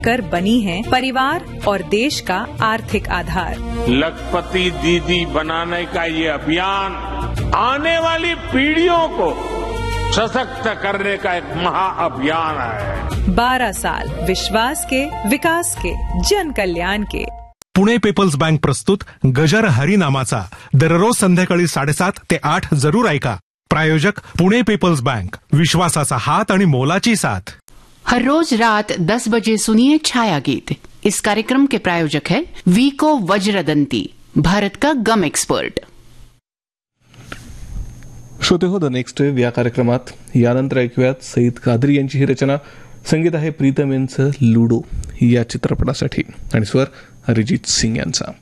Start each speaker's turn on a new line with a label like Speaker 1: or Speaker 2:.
Speaker 1: कर बनी है परिवार और देश का आर्थिक आधार।
Speaker 2: लखपति दीदी बनाने का ये अभियान आने वाली पीढ़ियों को सशक्त करने का एक महाअभियान है।
Speaker 1: 12 साल विश्वास के, विकास के, जन कल्याण के।
Speaker 3: पुणे पीपल्स बँक प्रस्तुत गजर हरी नामाचा दररोज संध्याकाळी 7:30 ते 8 जरूर ऐका. प्रायोजक पुणे पीपल्स बँक, विश्वासाचा हात आणि मोलाची साथ.
Speaker 4: हर रोज रात 10 बजे सुनिए छाया गीत. इस कार्यक्रम के प्रायोजक है वीको वज्रदंती, भारत का गम एक्सपर्ट.
Speaker 5: श्रोते हो, द नेक्स्ट वेव या कार्यक्रमात यानंतर ऐकूयात सईद कादरी यांची ही रचना. संगीत आहे प्रीतम यांचं लुडो या चित्रपटासाठी आणि स्वर अरिजित सिंग यांचा.